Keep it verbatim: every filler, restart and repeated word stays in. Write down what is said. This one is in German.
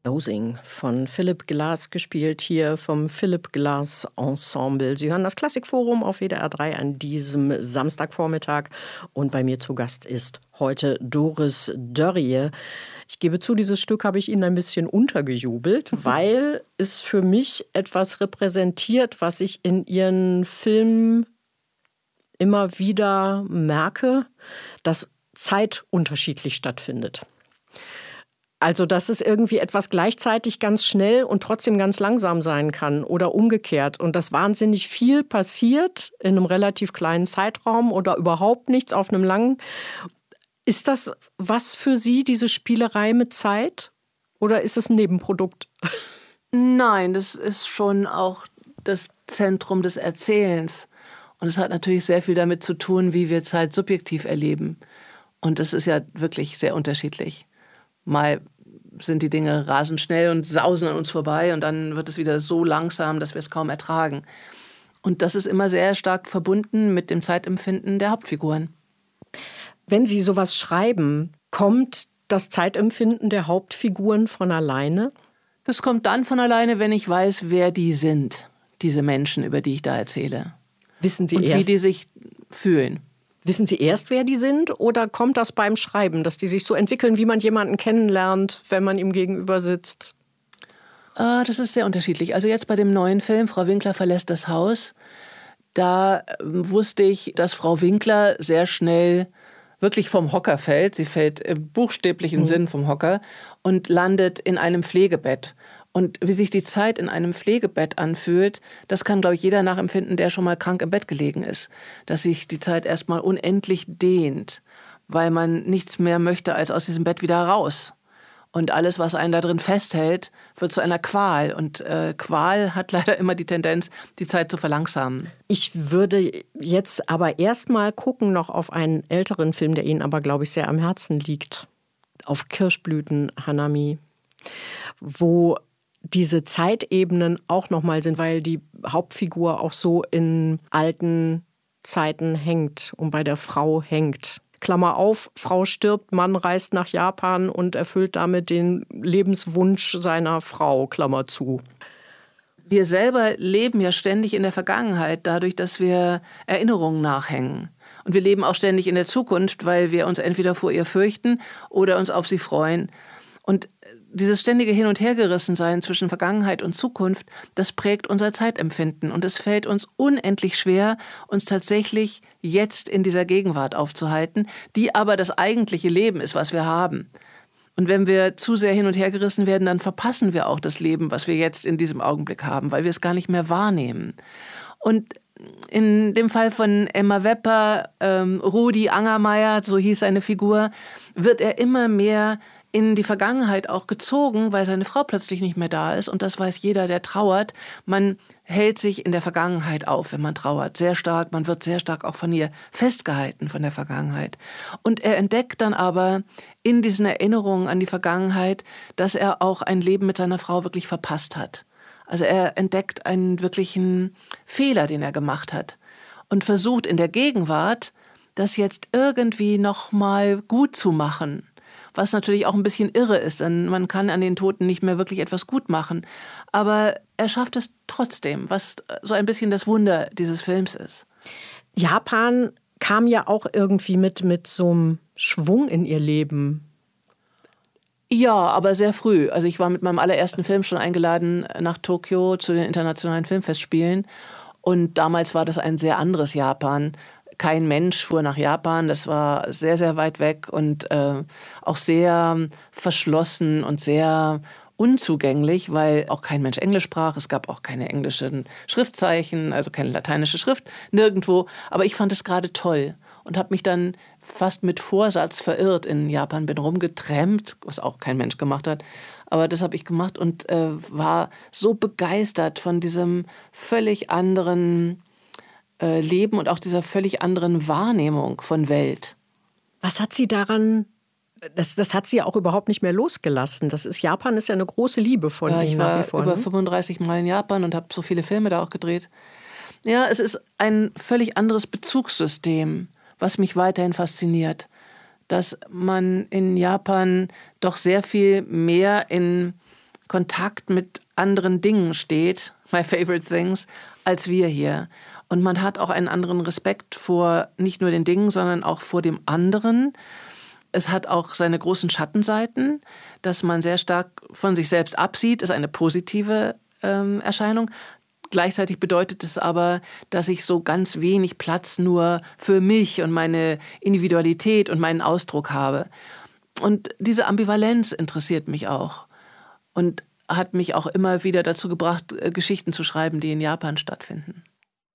Dosing von Philipp Glass, gespielt hier vom Philipp Glass Ensemble. Sie hören das Klassikforum auf W D R drei an diesem Samstagvormittag. Und bei mir zu Gast ist heute Doris Dörrie. Ich gebe zu, dieses Stück habe ich Ihnen ein bisschen untergejubelt, weil es für mich etwas repräsentiert, was ich in Ihren Filmen immer wieder merke, dass Zeit unterschiedlich stattfindet. Also, dass es irgendwie etwas gleichzeitig ganz schnell und trotzdem ganz langsam sein kann oder umgekehrt. Und dass wahnsinnig viel passiert in einem relativ kleinen Zeitraum oder überhaupt nichts auf einem langen. Ist das was für Sie, diese Spielerei mit Zeit? Oder ist es ein Nebenprodukt? Nein, das ist schon auch das Zentrum des Erzählens. Und es hat natürlich sehr viel damit zu tun, wie wir Zeit subjektiv erleben. Und das ist ja wirklich sehr unterschiedlich. Mal sind die Dinge rasend schnell und sausen an uns vorbei und dann wird es wieder so langsam, dass wir es kaum ertragen. Und das ist immer sehr stark verbunden mit dem Zeitempfinden der Hauptfiguren. Wenn Sie sowas schreiben, kommt das Zeitempfinden der Hauptfiguren von alleine? Das kommt dann von alleine, wenn ich weiß, wer die sind, diese Menschen, über die ich da erzähle. Wissen Sie und erst, wie die sich fühlen. Wissen Sie erst, wer die sind, oder kommt das beim Schreiben, dass die sich so entwickeln, wie man jemanden kennenlernt, wenn man ihm gegenüber sitzt? Äh, das ist sehr unterschiedlich. Also jetzt bei dem neuen Film, Frau Winkler verlässt das Haus, da äh, wusste ich, dass Frau Winkler sehr schnell wirklich vom Hocker fällt. Sie fällt im buchstäblichen mhm. Sinn vom Hocker und landet in einem Pflegebett. Und wie sich die Zeit in einem Pflegebett anfühlt, das kann, glaube ich, jeder nachempfinden, der schon mal krank im Bett gelegen ist. Dass sich die Zeit erstmal unendlich dehnt, weil man nichts mehr möchte, als aus diesem Bett wieder raus. Und alles, was einen da drin festhält, wird zu einer Qual. Und äh, Qual hat leider immer die Tendenz, die Zeit zu verlangsamen. Ich würde jetzt aber erst mal gucken noch auf einen älteren Film, der Ihnen aber, glaube ich, sehr am Herzen liegt. Auf Kirschblüten, Hanami, wo diese Zeitebenen auch nochmal sind, weil die Hauptfigur auch so in alten Zeiten hängt und bei der Frau hängt. Klammer auf, Frau stirbt, Mann reist nach Japan und erfüllt damit den Lebenswunsch seiner Frau, Klammer zu. Wir selber leben ja ständig in der Vergangenheit, dadurch, dass wir Erinnerungen nachhängen. Und wir leben auch ständig in der Zukunft, weil wir uns entweder vor ihr fürchten oder uns auf sie freuen. Und dieses ständige Hin- und Hergerissensein zwischen Vergangenheit und Zukunft, das prägt unser Zeitempfinden. Und es fällt uns unendlich schwer, uns tatsächlich jetzt in dieser Gegenwart aufzuhalten, die aber das eigentliche Leben ist, was wir haben. Und wenn wir zu sehr hin- und hergerissen werden, dann verpassen wir auch das Leben, was wir jetzt in diesem Augenblick haben, weil wir es gar nicht mehr wahrnehmen. Und in dem Fall von Emma Wepper, ähm, Rudi Angermeier, so hieß seine Figur, wird er immer mehr in die Vergangenheit auch gezogen, weil seine Frau plötzlich nicht mehr da ist. Und das weiß jeder, der trauert. Man hält sich in der Vergangenheit auf, wenn man trauert. Sehr stark. Man wird sehr stark auch von ihr festgehalten, von der Vergangenheit. Und er entdeckt dann aber in diesen Erinnerungen an die Vergangenheit, dass er auch ein Leben mit seiner Frau wirklich verpasst hat. Also er entdeckt einen wirklichen Fehler, den er gemacht hat. Und versucht in der Gegenwart, das jetzt irgendwie noch mal gut zu machen. Was natürlich auch ein bisschen irre ist, denn man kann an den Toten nicht mehr wirklich etwas gut machen. Aber er schafft es trotzdem, was so ein bisschen das Wunder dieses Films ist. Japan kam ja auch irgendwie mit, mit so einem Schwung in ihr Leben. Ja, aber sehr früh. Also ich war mit meinem allerersten Film schon eingeladen nach Tokio zu den internationalen Filmfestspielen. Und damals war das ein sehr anderes Japan. Kein Mensch fuhr nach Japan, das war sehr, sehr weit weg und äh, auch sehr verschlossen und sehr unzugänglich, weil auch kein Mensch Englisch sprach. Es gab auch keine englischen Schriftzeichen, also keine lateinische Schrift, nirgendwo. Aber ich fand es gerade toll und habe mich dann fast mit Vorsatz verirrt in Japan, bin rumgetrampt, was auch kein Mensch gemacht hat. Aber das habe ich gemacht und äh, war so begeistert von diesem völlig anderen Leben und auch dieser völlig anderen Wahrnehmung von Welt. Was hat Sie daran, das, das hat Sie ja auch überhaupt nicht mehr losgelassen. Das ist, Japan ist ja eine große Liebe von ja, Ihnen ich nach war wie vor. über Ne? fünfunddreißig Mal in Japan und habe so viele Filme da auch gedreht. Ja, es ist ein völlig anderes Bezugssystem, was mich weiterhin fasziniert. Dass man in Japan doch sehr viel mehr in Kontakt mit anderen Dingen steht, my favorite things, als wir hier. Und man hat auch einen anderen Respekt vor nicht nur den Dingen, sondern auch vor dem anderen. Es hat auch seine großen Schattenseiten, dass man sehr stark von sich selbst absieht, ist eine positive ähm, Erscheinung. Gleichzeitig bedeutet es aber, dass ich so ganz wenig Platz nur für mich und meine Individualität und meinen Ausdruck habe. Und diese Ambivalenz interessiert mich auch und hat mich auch immer wieder dazu gebracht, Geschichten zu schreiben, die in Japan stattfinden.